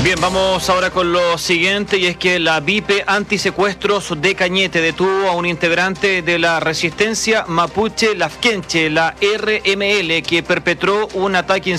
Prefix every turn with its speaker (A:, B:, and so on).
A: Bien, vamos ahora con lo siguiente, y es que la VIP Antisecuestros de Cañete detuvo a un integrante de la resistencia mapuche Lafkenche, la RML, que perpetró un ataque